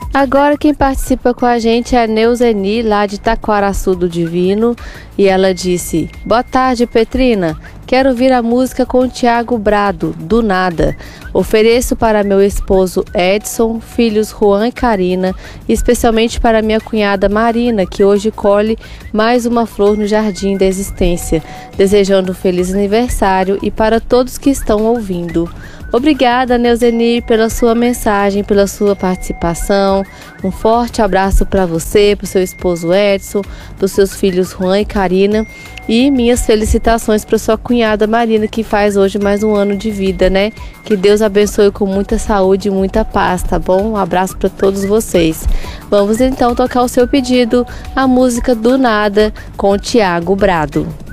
Agora quem participa com a gente é a Neuzeni, lá de Taquaraçu do Divino, e ela disse: boa tarde, Petrina, quero ouvir a música com o Thiago Brado, Do Nada. Ofereço para meu esposo Edson, filhos Juan e Karina, e especialmente para minha cunhada Marina, que hoje colhe mais uma flor no jardim da existência, desejando um feliz aniversário, e para todos que estão ouvindo. Obrigada, Neuzeni, pela sua mensagem, pela sua participação. Um forte abraço para você, para o seu esposo Edson, para os seus filhos Juan e Karina. E minhas felicitações para sua cunhada Marina, que faz hoje mais um ano de vida, né? Que Deus abençoe com muita saúde e muita paz, tá bom? Um abraço para todos vocês. Vamos então tocar o seu pedido, a música Do Nada, com o Thiago Brado.